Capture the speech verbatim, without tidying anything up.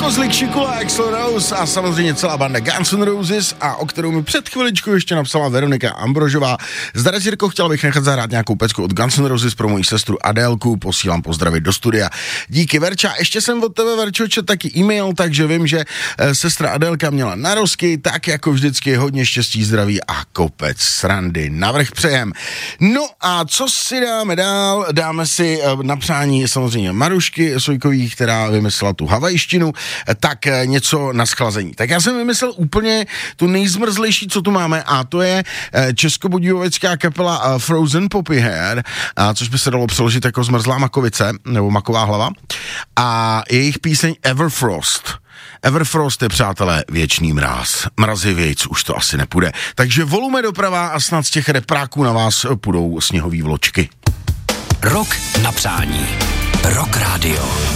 Kozlik, Šikula, Axl Rose a samozřejmě celá banda Guns N' Roses, a o kterou mi před chviličkou ještě napsala Veronika Ambrožová. Zdar, Jirko, chtěla bych nechat zahrát nějakou pecku od Guns N' Roses pro moji sestru Adélku, posílám pozdravit do studia. Díky, Verča. Ještě jsem od tebe, Verčo, čet taky e-mail, takže vím, že e, sestra Adélka měla narozky, tak jako vždycky hodně štěstí, zdraví a kopec srandy. Navrch přejem. No a co si dáme dál? Dáme si e, na přání samozřejmě Marušky Sojkový, která vymyslela tu havajštinu, tak něco na schlazení. Tak já jsem vymyslel úplně tu nejzmrzlejší, co tu máme, a to je českobudějovická kapela Frozen Poppy Hair, což by se dalo přeložit jako zmrzlá makovice, nebo maková hlava, a jejich píseň Everfrost. Everfrost je, přátelé, věčný mráz. Mrazivějc už to asi nepůjde. Takže volume doprava a snad z těch repráků na vás půjdou sněhový vločky. Rok na přání. Rock Radio.